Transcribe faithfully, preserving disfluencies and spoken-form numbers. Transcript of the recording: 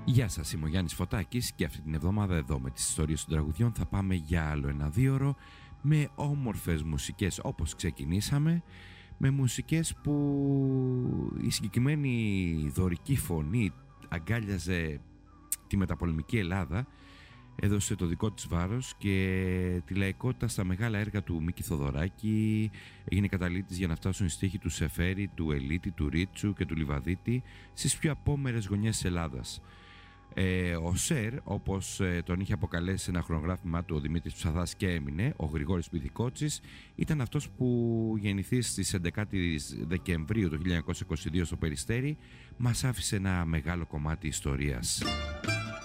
Γεια σας, είμαι ο Γιάννης Φωτάκης και αυτή την εβδομάδα εδώ με τις ιστορίες των τραγουδιών θα πάμε για άλλο ένα δίωρο με όμορφες μουσικές όπως ξεκινήσαμε, με μουσικές που η συγκεκριμένη δωρική φωνή αγκάλιαζε τη μεταπολεμική Ελλάδα, έδωσε το δικό της βάρος και τη λαϊκότητα στα μεγάλα έργα του Μίκη Θοδωράκη, έγινε καταλήτης για να φτάσουν οι στίχοι του Σεφέρη, του Ελίτη, του Ρίτσου και του Λιβαδίτη στις πιο απόμερες γωνιές της Ελλάδας. Ε, ο Σερ, όπως ε, τον είχε αποκαλέσει σε ένα χρονογράφημά του ο Δημήτρης Ψαθάς και έμεινε, ο Γρηγόρης Πυθικότσης, ήταν αυτός που γεννηθεί στις έντεκα Δεκεμβρίου του χίλια εννιακόσια είκοσι δύο στο Περιστέρι, μας άφησε ένα μεγάλο κομμάτι ιστορίας.